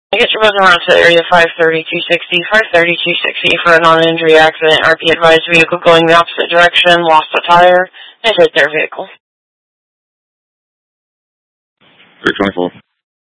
I get your buzz around to area 530-260, 530-260 for a non-injury accident. RP advised vehicle going the opposite direction, lost a tire, and hit their vehicle. 324.